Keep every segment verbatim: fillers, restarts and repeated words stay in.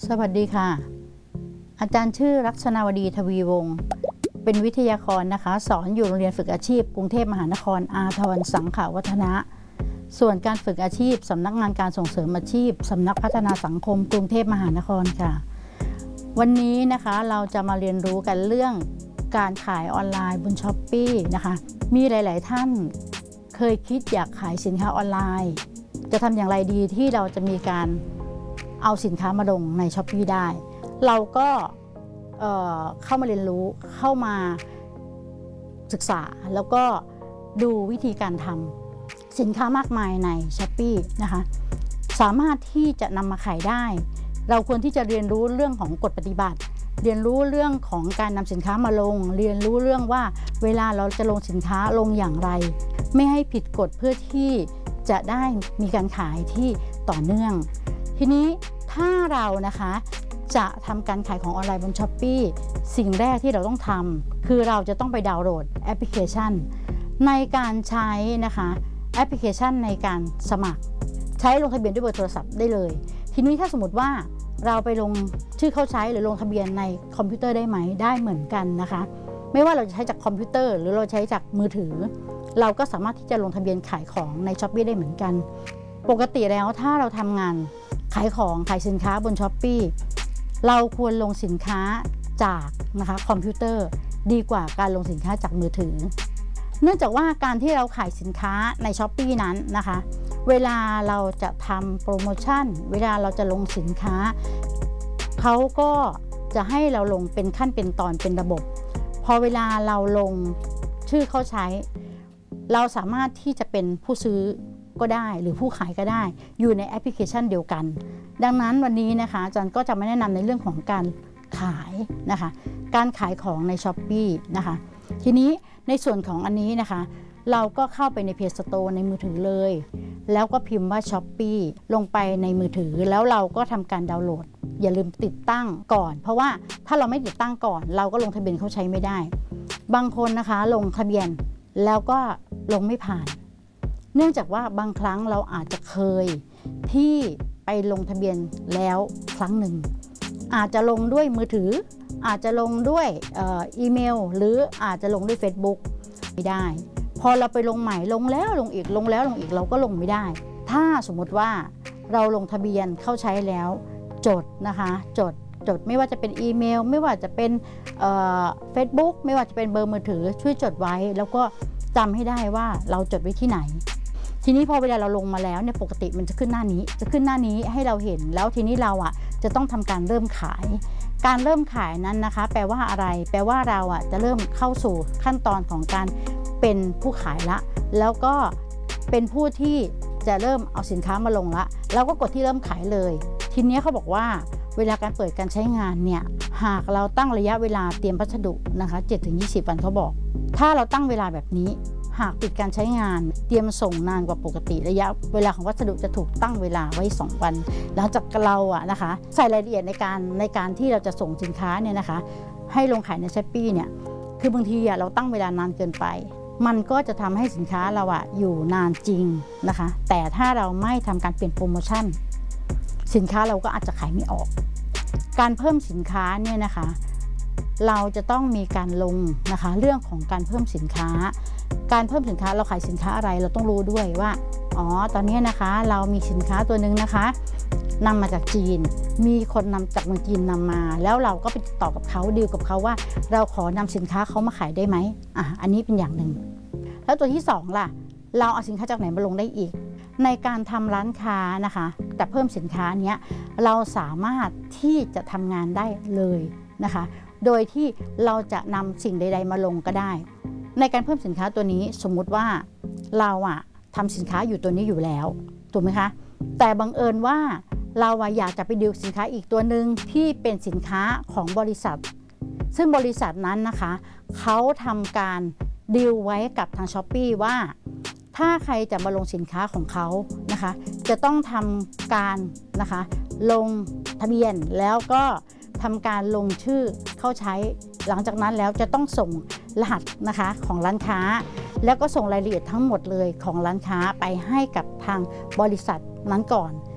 สวัสดีค่ะอาจารย์ชื่อลักษณวดีทวีวงศ์เป็นวิทยากรนะคะสอนอยู่โรงเรียนฝึกอาชีพกรุงเทพมหานครอาทรสังขวัฒนะส่วนการฝึกอาชีพสำนักงานการส่งเสริมอาชีพสำนักพัฒนาสังคมกรุงเทพมหานครค่ะวันนี้นะคะเราจะมาเรียนรู้กันเรื่องการขายออนไลน์บนช้อปปี้นะคะมีหลายๆท่านเคยคิดอยากขายสินค้าออนไลน์จะทำอย่างไรดีที่เราจะมีการเอาสินค้ามาลงในช้อปปี้ได้เราก็เอ่อเข้ามาเรียนรู้เข้ามาศึกษาแล้วก็ดูวิธีการทำสินค้ามากมายในช้อปปี้นะคะสามารถที่จะนำมาขายได้เราควรที่จะเรียนรู้เรื่องของกฎปฏิบัติเรียนรู้เรื่องของการนำสินค้ามาลงเรียนรู้เรื่องว่าเวลาเราจะลงสินค้าลงอย่างไรไม่ให้ผิดกฎเพื่อที่จะได้มีการขายที่ต่อเนื่องทีนี้ถ้าเรานะคะจะทำการขายของออนไลน์บนช้อปปี้สิ่งแรกที่เราต้องทำคือเราจะต้องไปดาวน์โหลดแอปพลิเคชันในการใช้นะคะแอปพลิเคชันในการสมัครใช้ลงทะเบียนด้วยเบอร์โทรศัพท์ได้เลยทีนี้ถ้าสมมติว่าเราไปลงชื่อเข้าใช้หรือลงทะเบียนในคอมพิวเตอร์ได้ไหมได้เหมือนกันนะคะไม่ว่าเราจะใช้จากคอมพิวเตอร์หรือเราใช้จากมือถือเราก็สามารถที่จะลงทะเบียนขายของในช้อปปี้ได้เหมือนกันปกติแล้วถ้าเราทำงานขายของขายสินค้าบนช้อปปี้เราควรลงสินค้าจากนะคะคอมพิวเตอร์ดีกว่าการลงสินค้าจากมือถือเนื่องจากว่าการที่เราขายสินค้าในช้อปปี้นั้นนะคะเวลาเราจะทำโปรโมชั่นเวลาเราจะลงสินค้าเขาก็จะให้เราลงเป็นขั้นเป็นตอนเป็นระบบพอเวลาเราลงชื่อเขาใช้เราสามารถที่จะเป็นผู้ซื้อก็ได้หรือผู้ขายก็ได้อยู่ในแอปพลิเคชันเดียวกันดังนั้นวันนี้นะคะอาจารย์ก็จะมาแนะนำในเรื่องของการขายนะคะการขายของใน ช้อปปี้ นะคะทีนี้ในส่วนของอันนี้นะคะเราก็เข้าไปใน Play Store ในมือถือเลยแล้วก็พิมพ์ว่า ช้อปปี้ ลงไปในมือถือแล้วเราก็ทำการดาวน์โหลดอย่าลืมติดตั้งก่อนเพราะว่าถ้าเราไม่ติดตั้งก่อนเราก็ลงทะเบียนเขาใช้ไม่ได้บางคนนะคะลงทะเบียนแล้วก็ลงไม่ผ่านเนื่องจากว่าบางครั้งเราอาจจะเคยที่ไปลงทะเบียนแล้วครั้งหนึ่งอาจจะลงด้วยมือถืออาจจะลงด้วยอีเมลหรืออาจจะลงด้วย Facebook ไม่ได้พอเราไปลงใหม่ลงแล้วลงอีกลงแล้วลงอีกเราก็ลงไม่ได้ถ้าสมมติว่าเราลงทะเบียนเข้าใช้แล้วจดนะคะจดจดไม่ว่าจะเป็นอีเมลไม่ว่าจะเป็นเฟซบุ๊กไม่ว่าจะเป็นเบอร์มือถือช่วยจดไว้แล้วก็จำให้ได้ว่าเราจดไว้ที่ไหนทีนี้พอเวลาเราลงมาแล้วเนี่ยปกติมันจะขึ้นหน้านี้จะขึ้นหน้านี้ให้เราเห็นแล้วทีนี้เราอ่ะจะต้องทำการเริ่มขายการเริ่มขายนั้นนะคะแปลว่าอะไรแปลว่าเราอ่ะจะเริ่มเข้าสู่ขั้นตอนของการเป็นผู้ขายละแล้วก็เป็นผู้ที่จะเริ่มเอาสินค้ามาลงละแล้วก็กดที่เริ่มขายเลยทีนี้เขาบอกว่าเวลาการเปิดการใช้งานเนี่ยหากเราตั้งระยะเวลาเตรียมพัสดุนะคะ เจ็ดถึงยี่สิบ วันเขาบอกถ้าเราตั้งเวลาแบบนี้หากปิดการใช้งานเตรียมส่งนานกว่าปกติระยะเวลาของวัสดุจะถูกตั้งเวลาไว้สองวันหลังจากเราอะนะคะใส่รายละเอียดในการในการที่เราจะส่งสินค้าเนี่ยนะคะให้ลงขายในช้อปปี้เนี่ยคือบางทีอะเราตั้งเวลานานเกินไปมันก็จะทำให้สินค้าเราอะอยู่นานจริงนะคะแต่ถ้าเราไม่ทำการเปลี่ยนโปรโมชั่นสินค้าเราก็อาจจะขายไม่ออกการเพิ่มสินค้าเนี่ยนะคะเราจะต้องมีการลงนะคะเรื่องของการเพิ่มสินค้าการเพิ่มสินค้าเราขายสินค้าอะไรเราต้องรู้ด้วยว่าอ๋อตอนนี้นะคะเรามีสินค้าตัวหนึ่งนะคะนำมาจากจีนมีคนนำจากเมืองจีนนำมาแล้วเราก็ไปติดต่อกับเขาดีลกับเขาว่าเราขอนำสินค้าเขามาขายได้ไหมอ่ะอันนี้เป็นอย่างหนึ่งแล้วตัวที่สองล่ะเราเอาสินค้าจากไหนมาลงได้อีกในการทำร้านค้านะคะแต่เพิ่มสินค้าเนี้ยเราสามารถที่จะทำงานได้เลยนะคะโดยที่เราจะนำสิ่งใดๆมาลงก็ได้ในการเพิ่มสินค้าตัวนี้สมมุติว่าเราอะทำสินค้าอยู่ตัวนี้อยู่แล้วถูกไหมคะแต่บังเอิญว่าเราอยากจะไปดีลสินค้าอีกตัวหนึ่งที่เป็นสินค้าของบริษัทซึ่งบริษัทนั้นนะคะเขาทำการดีลไว้กับทาง ช้อปปี้ ว่าถ้าใครจะมาลงสินค้าของเขานะคะจะต้องทำการนะคะลงทะเบียนแล้วก็ทำการลงชื่อเข้าใช้หลังจากนั้นแล้วจะต้องส่งรหัสนะคะของร้านค้าแล้วก็ส่งรายละเอียดทั้งหมดเลยของร้านค้าไปให้กับทางบริษัทนั้นก่อน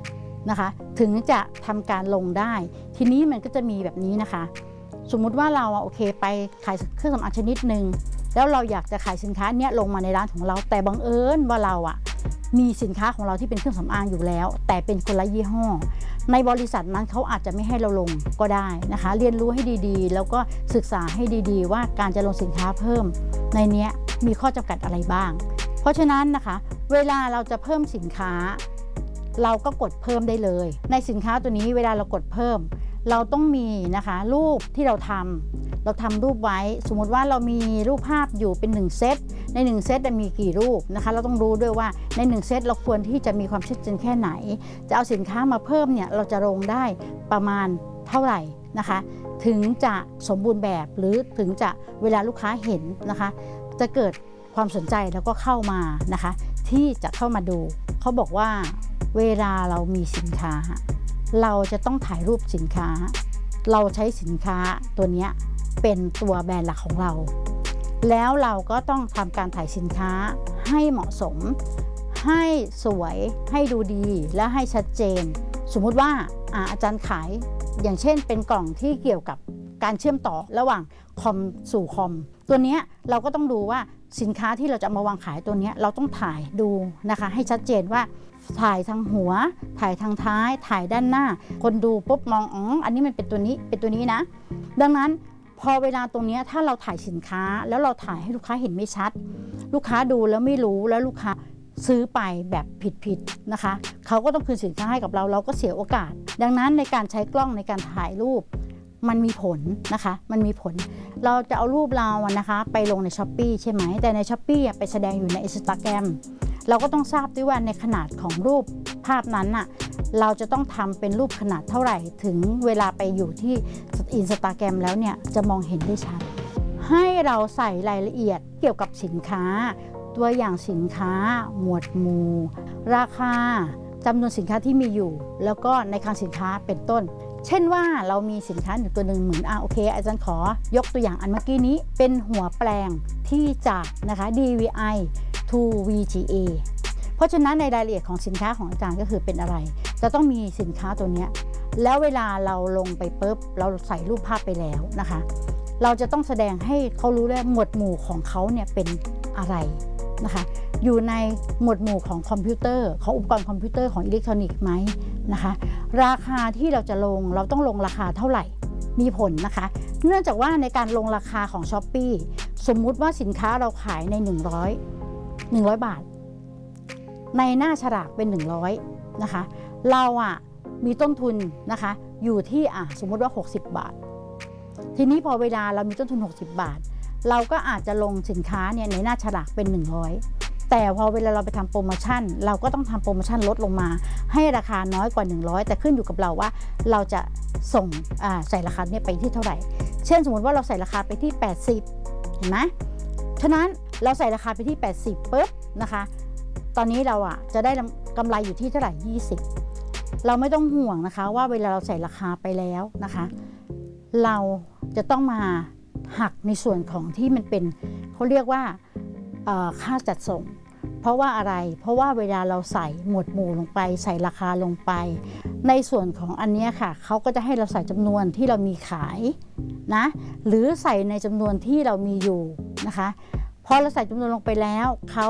นะคะถึงจะทำการลงได้ทีนี้มันก็จะมีแบบนี้นะคะสมมุติว่าเราโอเคไปขายเครื่องสำอางชนิดหนึ่งแล้วเราอยากจะขายสินค้าเนี้ยลงมาในร้านของเราแต่บังเอิญว่าเราอะมีสินค้าของเราที่เป็นเครื่องสำอางอยู่แล้วแต่เป็นคนละยี่ห้อในบริษัทนั้นเขาอาจจะไม่ให้เราลงก็ได้นะคะเรียนรู้ให้ดีๆแล้วก็ศึกษาให้ดีๆว่าการจะลงสินค้าเพิ่มในนี้มีข้อจำกัดอะไรบ้างเพราะฉะนั้นนะคะเวลาเราจะเพิ่มสินค้าเราก็กดเพิ่มได้เลยในสินค้าตัวนี้เวลาเรากดเพิ่มเราต้องมีนะคะรูปที่เราทำเราทำรูปไว้สมมติว่าเรามีรูปภาพอยู่เป็นหนึ่งเซตในหนึ่งเซตจะมีกี่รูปนะคะเราต้องรู้ด้วยว่าในหนึ่งเซตเราควรที่จะมีความชัดเจนแค่ไหนจะเอาสินค้ามาเพิ่มเนี่ยเราจะลงได้ประมาณเท่าไหร่นะคะถึงจะสมบูรณ์แบบหรือถึงจะเวลาลูกค้าเห็นนะคะจะเกิดความสนใจแล้วก็เข้ามานะคะที่จะเข้ามาดูเขาบอกว่าเวลาเรามีสินค้าเราจะต้องถ่ายรูปสินค้าเราใช้สินค้าตัวนี้เป็นตัวแบรนด์หลักของเราแล้วเราก็ต้องทำการถ่ายสินค้าให้เหมาะสมให้สวยให้ดูดีและให้ชัดเจนสมมุติว่า อา, อาจารย์ขายอย่างเช่นเป็นกล่องที่เกี่ยวกับการเชื่อมต่อระหว่างคอมสู่คอมตัวนี้เราก็ต้องดูว่าสินค้าที่เราจะมาวางขายตัวนี้เราต้องถ่ายดูนะคะให้ชัดเจนว่าถ่ายทางหัวถ่ายทางท้ายถ่ายด้านหน้าคนดูปุ๊บมองอ๋ออันนี้มันเป็นตัวนี้เป็นตัวนี้นะดังนั้นพอเวลาตรงนี้ถ้าเราถ่ายสินค้าแล้วเราถ่ายให้ลูกค้าเห็นไม่ชัดลูกค้าดูแล้วไม่รู้แล้วลูกค้าซื้อไปแบบผิดๆนะคะเขาก็ต้องคืนสินค้าให้กับเราเราก็เสียโอกาสดังนั้นในการใช้กล้องในการถ่ายรูปมันมีผลนะคะมันมีผลเราจะเอารูปเรานะคะไปลงใน ช้อปปี้ ใช่ไหมแต่ใน ช้อปปี้ ไปแสดงอยู่ใน อินสตาแกรม เราก็ต้องทราบด้วยว่าในขนาดของรูปภาพนั้นน่ะเราจะต้องทำเป็นรูปขนาดเท่าไหร่ถึงเวลาไปอยู่ที่ อินสตาแกรม แล้วเนี่ยจะมองเห็นได้ชัดให้เราใส่รายละเอียดเกี่ยวกับสินค้าตัวอย่างสินค้าหมวดหมู่ราคาจำนวนสินค้าที่มีอยู่แล้วก็ในคลังสินค้าเป็นต้นเช่นว่าเรามีสินค้าอยู่ตัวหนึ่งเหมือนอ่ะโอเคอาจารย์ขอยกตัวอย่างอันเมื่อกี้นี้เป็นหัวแปลงที่จากนะคะ ดี วี ไอ to วี จี เอ เพราะฉะนั้นในรายละเอียดของสินค้าของอาจารย์ก็คือเป็นอะไรจะต้องมีสินค้าตัวนี้แล้วเวลาเราลงไปปุ๊บเราใส่รูปภาพไปแล้วนะคะเราจะต้องแสดงให้เขารู้เลยหมวดหมู่ของเขาเนี่ยเป็นอะไรนะคะอยู่ในหมวดหมู่ของคอมพิวเตอร์ของอุปกรณ์คอมพิวเตอร์ของอิเล็กทรอนิกส์ไหมนะคะราคาที่เราจะลงเราต้องลงราคาเท่าไหร่มีผลนะคะเนื่องจากว่าในการลงราคาของ ช้อปปี้ สมมุติว่าสินค้าเราขายในหนึ่งร้อย หนึ่งร้อยบาทในหน้าฉลากเป็นหนึ่งร้อยนะคะเราอ่ะมีต้นทุนนะคะอยู่ที่อ่ะสมมุติว่าหกสิบบาททีนี้พอเวลาเรามีต้นทุนหกสิบบาทเราก็อาจจะลงสินค้าเนี่ยในหน้าฉลากเป็นหนึ่งร้อยแต่พอเวลาเราไปทำโปรโมชั่นเราก็ต้องทำโปรโมชั่นลดลงมาให้ราคาน้อยกว่าหนึ่งร้อยแต่ขึ้นอยู่กับเราว่าเราจะส่งใส่ราคาเนี่ยไปที่เท่าไหร่เช่นสมมติว่าเราใส่ราคาไปที่แปดสิบเห็นไหมฉะนั้นเราใส่ราคาไปที่แปดสิบปุ๊บนะคะตอนนี้เราอ่ะจะได้กำไรอยู่ที่เท่าไหร่ยี่สิบเราไม่ต้องห่วงนะคะว่าเวลาเราใส่ราคาไปแล้วนะคะเราจะต้องมาหักในส่วนของที่มันเป็นเขาเรียกว่าค่าจัดส่งเพราะว่าอะไรเพราะว่าเวลาเราใส่หมวดหมู่ลงไปใส่ราคาลงไปในส่วนของอันนี้ค่ะเขาก็จะให้เราใส่จำนวนที่เรามีขายนะหรือใส่ในจำนวนที่เรามีอยู่นะคะพอเราใส่จำนวนลงไปแล้วเขา